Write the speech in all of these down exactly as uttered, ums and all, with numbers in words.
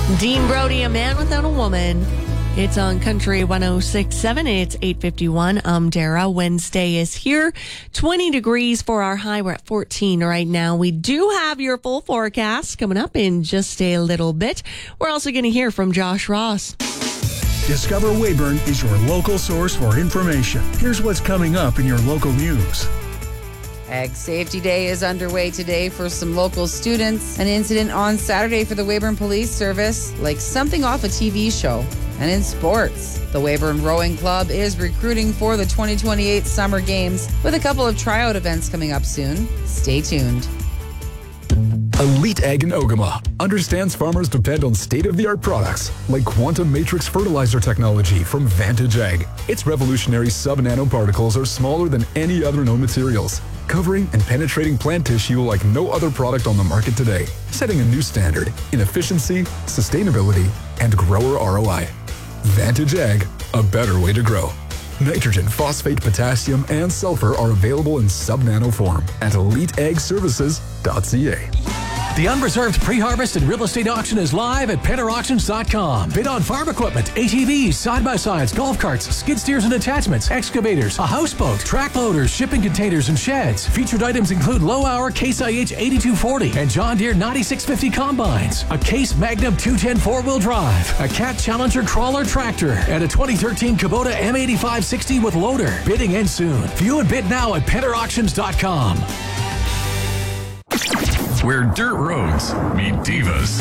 Dean Brody, A Man Without a Woman. It's on Country one oh six point seven. It's eight fifty-one. I'm Dara. Wednesday is here. twenty degrees for our high. We're at fourteen right now. We do have your full forecast coming up in just a little bit. We're also going to hear from Josh Ross. Discover Weyburn is your local source for information. Here's what's coming up in your local news. Ag Safety Day is underway today for some local students. An incident on Saturday for the Weyburn Police Service, like something off a T V show. And in sports, the Weyburn Rowing Club is recruiting for the twenty twenty-eight Summer Games with a couple of tryout events coming up soon. Stay tuned. Elite Ag in Ogama understands farmers depend on state-of-the-art products like quantum matrix fertilizer technology from Vantage Ag. Its revolutionary sub-nanoparticles are smaller than any other known materials, covering and penetrating plant tissue like no other product on the market today, setting a new standard in efficiency, sustainability, and grower R O I. Vantage Ag, a better way to grow. Nitrogen, phosphate, potassium, and sulfur are available in sub-nano form at elite ag services dot c a. The unreserved pre-harvest and real estate auction is live at penner auctions dot com. Bid on farm equipment, A T Vs, side-by-sides, golf carts, skid steers and attachments, excavators, a houseboat, track loaders, shipping containers, and sheds. Featured items include low-hour Case I H eighty-two forty and John Deere ninety-six fifty combines, a Case Magnum two ten four-wheel drive, a Cat Challenger crawler tractor, and a twenty thirteen Kubota M eighty-five sixty with loader. Bidding ends soon. View and bid now at penner auctions dot com. Where dirt roads meet divas.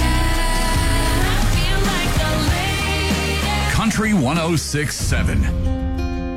Country one oh six point seven.